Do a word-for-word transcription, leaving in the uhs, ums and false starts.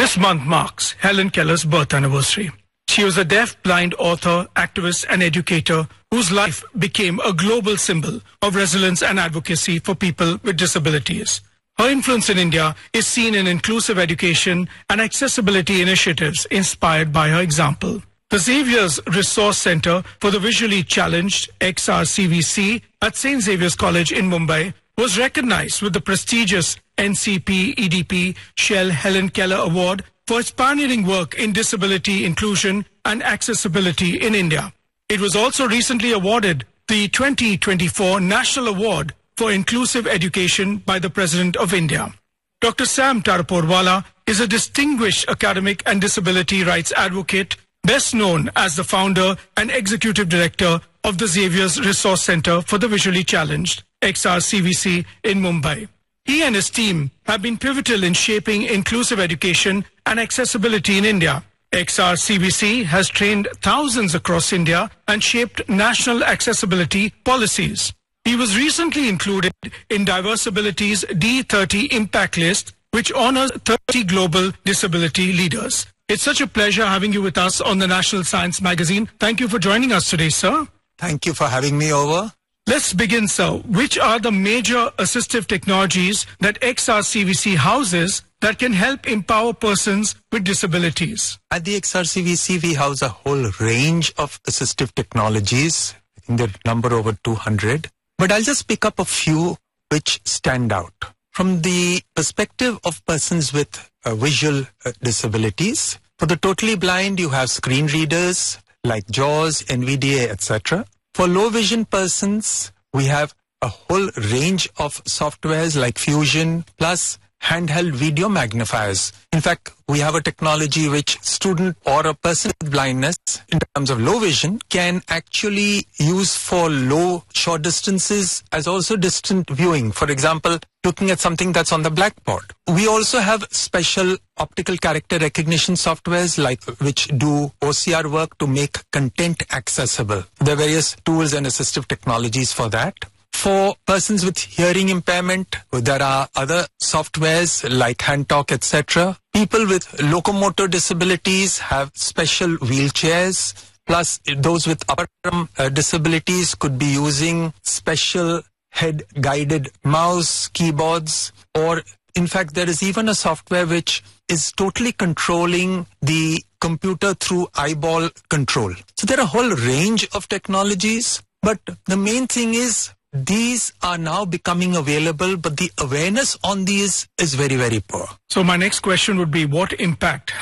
This month marks Helen Keller's birth anniversary. She was a deaf-blind author, activist and educator whose life became a global symbol of resilience and advocacy for people with disabilities. Her influence in India is seen in inclusive education and accessibility initiatives inspired by her example. The Xavier's Resource Center for the Visually Challenged, X R C V C, at Saint Xavier's College in Mumbai was recognized with the prestigious N C P E D P Shell Helen Keller Award for its pioneering work in disability inclusion and accessibility in India. It was also recently awarded the twenty twenty-four National Award for Inclusive Education by the President of India. Doctor Sam Taraporwala is a distinguished academic and disability rights advocate, best known as the founder and executive director of the Xavier's Resource Center for the Visually Challenged, X R C V C, in Mumbai. He and his team have been pivotal in shaping inclusive education and accessibility in India. X R C V C has trained thousands across India and shaped national accessibility policies. He was recently included in Diversibility's D thirty Impact List, which honors thirty global disability leaders. It's such a pleasure having you with us on the National Science Magazine. Thank you for joining us today, sir. Thank you for having me over. Let's begin, sir. Which are the major assistive technologies that X R C V C houses that can help empower persons with disabilities? At the X R C V C, we house a whole range of assistive technologies. I think the number over two hundred. But I'll just pick up a few which stand out. From the perspective of persons with uh, visual uh, disabilities, for the totally blind, you have screen readers like JAWS, N V D A, et cetera. For low vision persons, we have a whole range of softwares like Fusion, plus handheld video magnifiers. In fact, we have a technology which student or a person with blindness in terms of low vision can actually use for low, short distances as also distant viewing. For example, looking at something that's on the blackboard. We also have special optical character recognition softwares like which do O C R work to make content accessible. There are various tools and assistive technologies for that. For persons with hearing impairment, there are other softwares like HandTalk, et cetera. People with locomotor disabilities have special wheelchairs. Plus, those with upper arm uh, disabilities could be using special head-guided mouse, keyboards, or in fact, there is even a software which is totally controlling the computer through eyeball control. So there are a whole range of technologies, but the main thing is these are now becoming available, but the awareness on these is very, very poor. So my next question would be, what impact